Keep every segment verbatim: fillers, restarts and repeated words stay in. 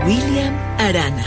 William Arana.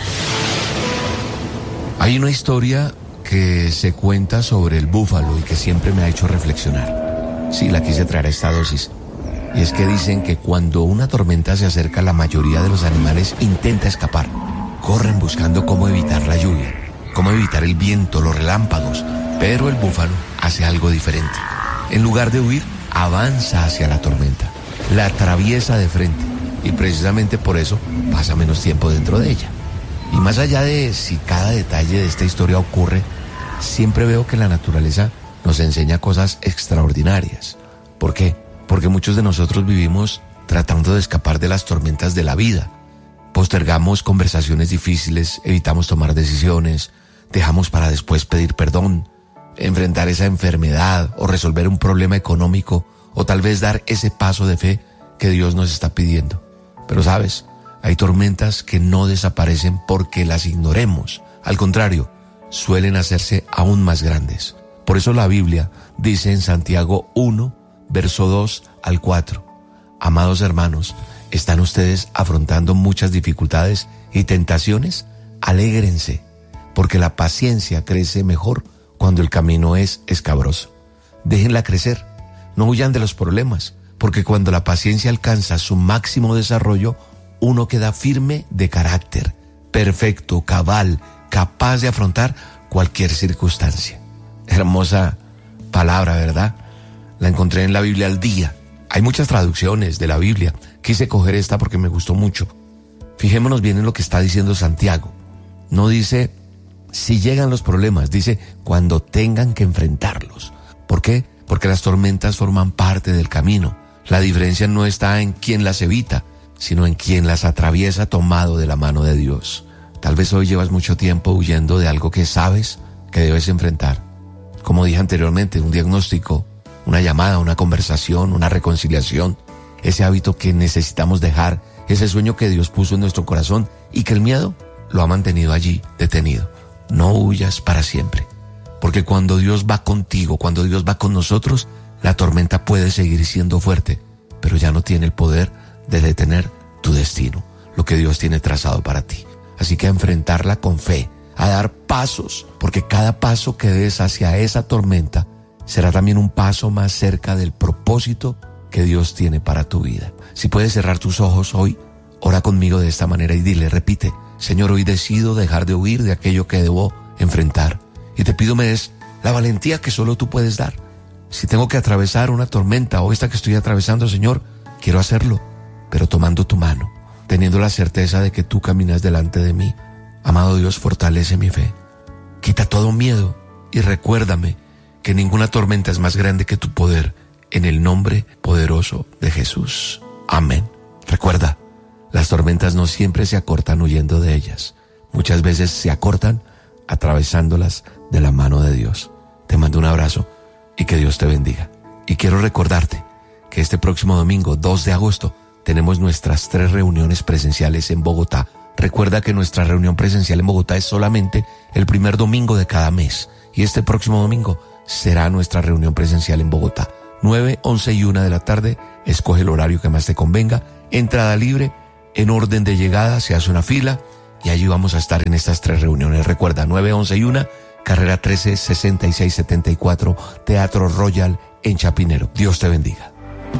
Hay una historia que se cuenta sobre el búfalo y que siempre me ha hecho reflexionar. Sí, la quise traer a esta dosis. Y es que dicen que cuando una tormenta se acerca, la mayoría de los animales intenta escapar. Corren buscando cómo evitar la lluvia, cómo evitar el viento, los relámpagos. Pero el búfalo hace algo diferente. En lugar de huir, avanza hacia la tormenta, la atraviesa de frente y precisamente por eso pasa menos tiempo dentro de ella. Y más allá de si cada detalle de esta historia ocurre, siempre veo que la naturaleza nos enseña cosas extraordinarias. ¿Por qué? Porque muchos de nosotros vivimos tratando de escapar de las tormentas de la vida. Postergamos conversaciones difíciles, evitamos tomar decisiones, dejamos para después pedir perdón, enfrentar esa enfermedad o resolver un problema económico o tal vez dar ese paso de fe que Dios nos está pidiendo. Pero sabes, hay tormentas que no desaparecen porque las ignoremos. Al contrario, suelen hacerse aún más grandes. Por eso la Biblia dice en Santiago uno, verso dos al cuatro. Amados hermanos, ¿están ustedes afrontando muchas dificultades y tentaciones? Alégrense, porque la paciencia crece mejor cuando el camino es escabroso. Déjenla crecer, no huyan de los problemas, porque cuando la paciencia alcanza su máximo desarrollo, uno queda firme de carácter, perfecto, cabal, capaz de afrontar cualquier circunstancia. Hermosa palabra, ¿verdad? La encontré en la Biblia al día. Hay muchas traducciones de la Biblia. Quise coger esta porque me gustó mucho. Fijémonos bien en lo que está diciendo Santiago. No dice si llegan los problemas, dice cuando tengan que enfrentarlos. ¿Por qué? Porque las tormentas forman parte del camino. La diferencia no está en quién las evita, sino en quien las atraviesa tomado de la mano de Dios. Tal vez hoy llevas mucho tiempo huyendo de algo que sabes que debes enfrentar. Como dije anteriormente, un diagnóstico, una llamada, una conversación, una reconciliación, ese hábito que necesitamos dejar, ese sueño que Dios puso en nuestro corazón y que el miedo lo ha mantenido allí, detenido. No huyas para siempre, porque cuando Dios va contigo, cuando Dios va con nosotros, la tormenta puede seguir siendo fuerte, pero ya no tiene el poder de detener tu destino, lo que Dios tiene trazado para ti. Así que a enfrentarla con fe, a dar pasos, porque cada paso que des hacia esa tormenta será también un paso más cerca del propósito que Dios tiene para tu vida. Si puedes cerrar tus ojos hoy, ora conmigo de esta manera y dile, repite: Señor, hoy decido dejar de huir de aquello que debo enfrentar. Y te pido me des la valentía que solo tú puedes dar. Si tengo que atravesar una tormenta o esta que estoy atravesando, Señor, quiero hacerlo, pero tomando tu mano, teniendo la certeza de que tú caminas delante de mí. Amado Dios, fortalece mi fe. Quita todo miedo y recuérdame que ninguna tormenta es más grande que tu poder, en el nombre poderoso de Jesús. Amén. Recuerda, las tormentas no siempre se acortan huyendo de ellas. Muchas veces se acortan atravesándolas de la mano de Dios. Te mando un abrazo y que Dios te bendiga. Y quiero recordarte que este próximo domingo, dos de agosto, tenemos nuestras tres reuniones presenciales en Bogotá. Recuerda que nuestra reunión presencial en Bogotá es solamente el primer domingo de cada mes. Y este próximo domingo será nuestra reunión presencial en Bogotá. nueve, once y una de la tarde. Escoge el horario que más te convenga. Entrada libre. En orden de llegada se hace una fila. Y allí vamos a estar en estas tres reuniones. Recuerda, nueve, once y una, carrera trece, sesenta y seis setenta y cuatro, Teatro Royal en Chapinero. Dios te bendiga.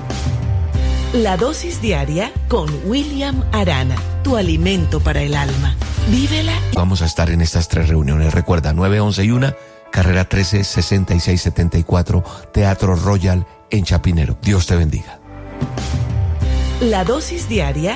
La dosis diaria con William Arana, tu alimento para el alma. Vívela. Vamos a estar en estas tres reuniones. Recuerda, nueve, once y una, carrera trece, sesenta y seis setenta y cuatro, Teatro Royal en Chapinero. Dios te bendiga. La dosis diaria